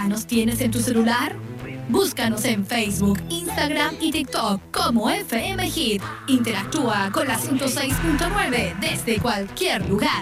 ¿Ya nos tienes en tu celular? Búscanos en Facebook, Instagram y TikTok como FM Hit. Interactúa con la 106.9 desde cualquier lugar.